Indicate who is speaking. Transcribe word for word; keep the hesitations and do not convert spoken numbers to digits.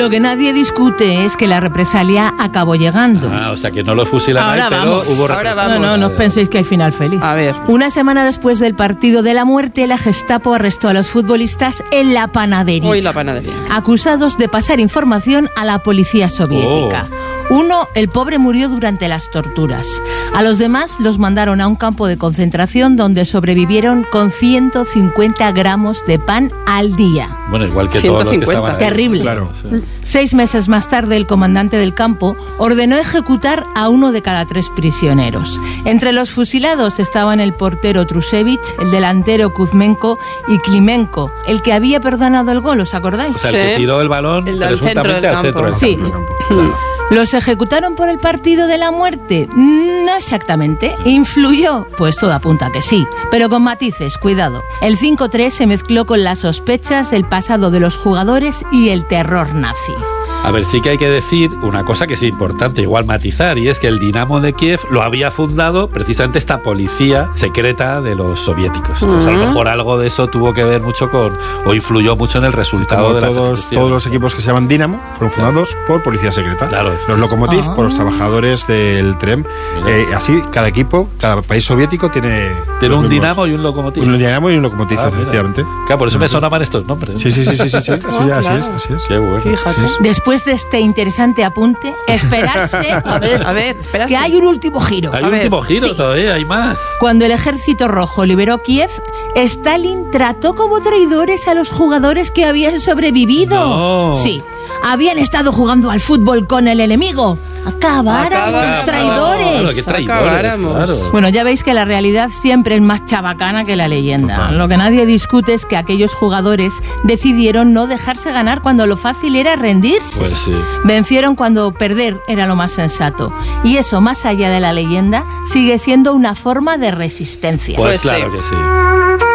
Speaker 1: Lo que nadie discute es que la represalia acabó llegando.
Speaker 2: Ah, o sea que no lo fusilan
Speaker 1: Ahora
Speaker 2: ahí, pero
Speaker 1: vamos.
Speaker 2: hubo
Speaker 1: Ahora
Speaker 2: represalia.
Speaker 1: vamos. No, no, no os penséis que hay final feliz.
Speaker 3: A ver.
Speaker 1: Una semana después del partido de la muerte, la Gestapo arrestó a los futbolistas en la panadería.
Speaker 3: Hoy la panadería.
Speaker 1: Acusados de pasar información a la policía soviética.
Speaker 2: Oh.
Speaker 1: Uno, el pobre, murió durante las torturas. A los demás los mandaron a un campo de concentración donde sobrevivieron con ciento cincuenta gramos de pan al día.
Speaker 2: Bueno, igual que todos los que estaban ahí.
Speaker 1: Terrible.
Speaker 4: Claro.
Speaker 2: Sí.
Speaker 1: Seis meses más tarde, el comandante del campo ordenó ejecutar a uno de cada tres prisioneros. Entre los fusilados estaban el portero Trusevich, el delantero Kuzmenko y Klimenko, el que había perdonado el gol, ¿os acordáis?
Speaker 2: O sea, el que tiró el balón
Speaker 3: El del centro
Speaker 2: presuntamente
Speaker 3: del
Speaker 2: al centro del
Speaker 3: campo.
Speaker 1: Sí.
Speaker 2: campo. Claro.
Speaker 1: ¿Los ejecutaron por el partido de la muerte? No exactamente. ¿Influyó? Pues todo apunta a que sí, pero con matices, cuidado. El cinco tres se mezcló con las sospechas, el pasado de los jugadores y el terror nazi.
Speaker 2: A ver, sí que hay que decir una cosa que es importante, igual matizar, y es que el Dinamo de Kiev lo había fundado precisamente esta policía secreta de los soviéticos. Entonces, a lo mejor algo de eso tuvo que ver mucho con, o influyó mucho en el resultado
Speaker 4: Como
Speaker 2: de la
Speaker 4: todos, todos los equipos que se llaman Dinamo fueron fundados por policía secreta.
Speaker 2: Claro.
Speaker 4: Los Lokomotiv
Speaker 1: Ah.
Speaker 4: por los trabajadores del tren. Eh, así, cada equipo, cada país soviético tiene...
Speaker 2: Tiene
Speaker 4: los
Speaker 2: un
Speaker 4: mismos.
Speaker 2: Dinamo y un Lokomotiv.
Speaker 4: Un Dinamo y un Lokomotiv,
Speaker 2: Ah, mira.
Speaker 4: efectivamente.
Speaker 2: Claro, por eso me sonaban estos nombres.
Speaker 4: Sí, sí, sí, sí, sí, sí, sí, sí, así es, así es.
Speaker 2: Qué bueno.
Speaker 3: Fíjate.
Speaker 1: Después de este interesante apunte, esperarse
Speaker 3: A ver, a ver, espera.
Speaker 1: que hay un último giro.
Speaker 2: Hay
Speaker 3: A
Speaker 2: un
Speaker 3: ver,
Speaker 2: último giro
Speaker 1: sí.
Speaker 2: todavía, hay más.
Speaker 1: Cuando el ejército rojo liberó Kiev, Stalin trató como traidores a los jugadores que habían sobrevivido.
Speaker 2: No.
Speaker 1: Sí, habían estado jugando al fútbol con el enemigo. Acabáramos,
Speaker 3: Acabáramos.
Speaker 1: traidores.
Speaker 2: Claro, qué traidores,
Speaker 3: Acabáramos.
Speaker 2: claro.
Speaker 1: Bueno, ya veis que la realidad siempre es más chabacana que la leyenda.
Speaker 2: Total.
Speaker 1: Lo que nadie discute es que aquellos jugadores decidieron no dejarse ganar cuando lo fácil era rendirse.
Speaker 2: Pues sí.
Speaker 1: Vencieron cuando perder era lo más sensato. Y eso, más allá de la leyenda, sigue siendo una forma de resistencia.
Speaker 2: Pues,
Speaker 3: Pues
Speaker 2: claro
Speaker 3: sí.
Speaker 2: que sí.